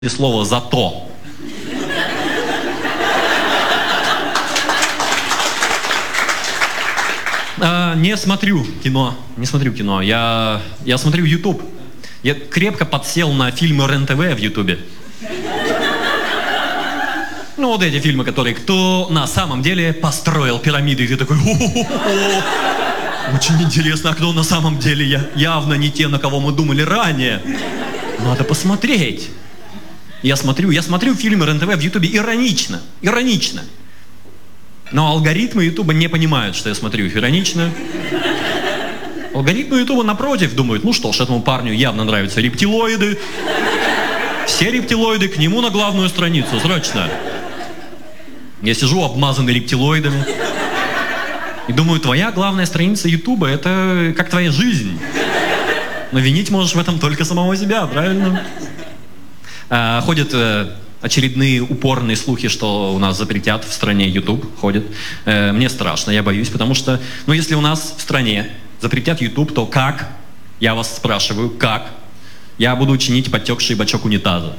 слово «зато». Не смотрю кино. Я смотрю YouTube. Я крепко подсел на фильмы РЕН-ТВ в Ютубе. Ну, вот эти фильмы, которые «Кто на самом деле построил пирамиды?» И ты такой: о, очень интересно, а кто на самом деле? Явно не те, на кого мы думали ранее. Надо посмотреть. Я смотрю фильмы РЕН-ТВ в Ютубе иронично. Но алгоритмы Ютуба не понимают, что я смотрю их иронично. Алгоритмы Ютуба, напротив, думают: ну что ж, этому парню явно нравятся рептилоиды. Все рептилоиды к нему на главную страницу, срочно. Я сижу обмазанный рептилоидами. И думаю, твоя главная страница Ютуба — это как твоя жизнь. Но винить можешь в этом только самого себя, правильно? Ходят очередные упорные слухи, что у нас запретят в стране YouTube, ходят. Мне страшно, я боюсь, потому что, ну, если у нас в стране запретят YouTube, то как? Я вас спрашиваю, как? Я буду чинить подтекший бачок унитаза.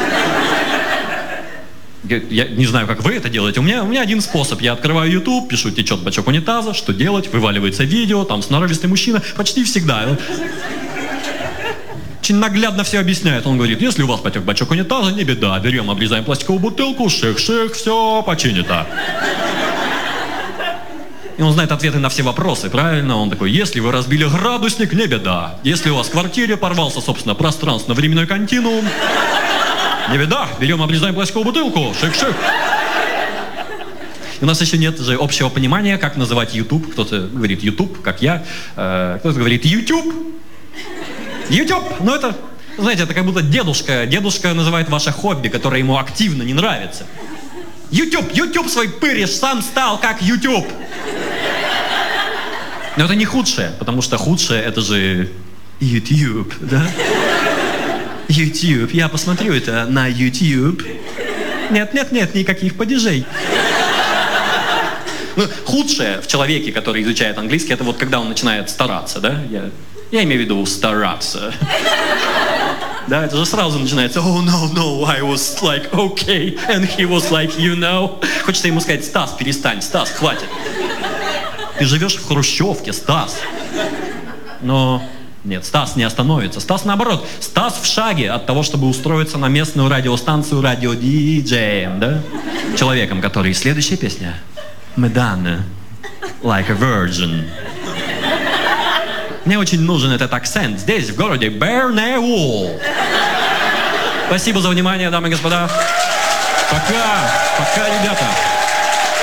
Я не знаю, как вы это делаете. У меня один способ. Я открываю YouTube, пишу «течет бачок унитаза», что делать? Вываливается видео, там сноровистый мужчина, почти всегда. Очень наглядно все объясняет. Он говорит: если у вас потек бачок унитаза, не беда. Берем, обрезаем пластиковую бутылку, ших-ших, все починито. И он знает ответы на все вопросы, правильно? Он такой: если вы разбили градусник, не беда. Если у вас в квартире порвался, собственно, пространственно-временной континуум, не беда. Берем, обрезаем пластиковую бутылку, ших-ших. У нас еще нет же общего понимания, как называть YouTube. Кто-то говорит YouTube, как я. Кто-то говорит YouTube. YouTube, ну это, знаете, это как будто дедушка называет ваше хобби, которое ему активно не нравится. YouTube свой пыришь, сам стал как YouTube. Но это не худшее, потому что худшее — это же YouTube, да? YouTube, я посмотрю это на YouTube. Нет, никаких падежей. Ну, худшее в человеке, который изучает английский, это вот когда он начинает стараться, да? Я имею в виду стараться. Да, это же сразу начинается: oh no, I was like okay, and he was like, you know. Хочется ему сказать: Стас, перестань, Стас, хватит. Ты живешь в хрущевке, Стас. Но нет, Стас не остановится. Стас наоборот. Стас в шаге от того, чтобы устроиться на местную радиостанцию радио-диджеем, да? Человеком, который... Следующая песня. Madonna, like a virgin. Мне очень нужен этот акцент здесь, в городе Барнаул. Спасибо за внимание, дамы и господа. Пока.